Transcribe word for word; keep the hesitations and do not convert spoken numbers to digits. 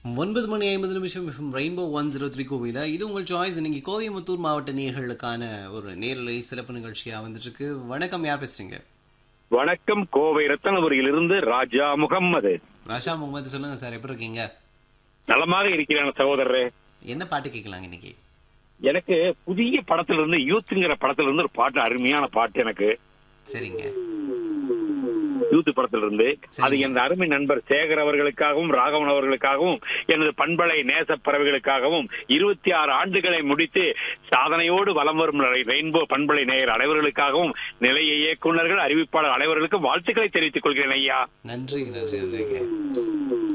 ஒன்பது மணி ஐம்பது நிமிஷம் ரெயின்போ ஒன் ஜீரோ த்ரீ கோவில இது உங்கள் சாய்ஸ். இன்னைக்கு கோயம்புத்தூர் மாவட்ட நேயர்களுக்கான ஒரு நேரலை சிறப்பு நிகழ்ச்சியா வந்துட்டு இருக்கு. வணக்கம், யார் பேசுறீங்க? வணக்கம், கோவை ரத்தனபுரியிலிருந்து ராஜா முகம்மது. ராஜா முகமது, சொல்லுங்க சார், எப்படி இருக்கீங்க? நலமாக இருக்கிறேன் சகோதரரே. என்ன பாட்டு கேட்கலாங்க இன்னைக்கு? எனக்கு புதிய படத்துல இருந்து யூத்துங்கிற படத்துல இருந்து ஒரு பாட்டு, அருமையான பாட்டு எனக்கு. சரிங்க. யூத்து படத்துல இருந்து அது என் அருமை நண்பர் சேகர் அவர்களுக்காகவும் ராகவன் அவர்களுக்காகவும் எனது பண்பலை நேச பறவைகளுக்காகவும் இருபத்தி ஆறு ஆண்டுகளை முடித்து சாதனையோடு வலம் வரும் ரெயின்போ பண்பலை நேயர் அனைவர்களுக்காகவும் நிலைய இயக்குநர்கள் அறிவிப்பாளர் அனைவர்களுக்கும் வாழ்த்துக்களை தெரிவித்துக் கொள்கிறேன் ஐயா. நன்றி நன்றி நன்றிங்க.